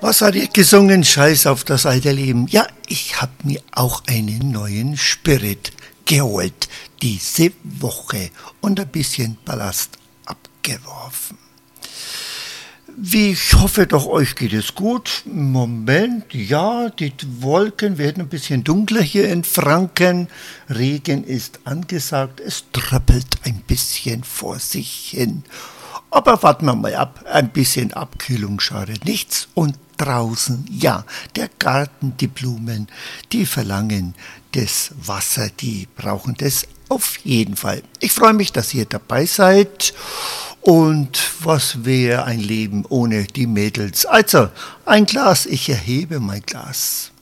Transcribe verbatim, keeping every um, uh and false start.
Was hat ihr gesungen? Scheiß auf das alte Leben. Ja, ich hab mir auch einen neuen Spirit geholt diese Woche und ein bisschen Ballast abgeworfen. Wie ich hoffe doch, euch geht es gut. Moment, ja, die Wolken werden ein bisschen dunkler hier in Franken. Regen ist angesagt, es tröppelt ein bisschen vor sich hin. Aber warten wir mal ab, ein bisschen Abkühlung schadet nichts. Und draußen, ja, der Garten, die Blumen, die verlangen das Wasser, die brauchen das auf jeden Fall. Ich freue mich, dass ihr dabei seid. Und was wäre ein Leben ohne die Mädels? Also, ein Glas, ich erhebe mein Glas.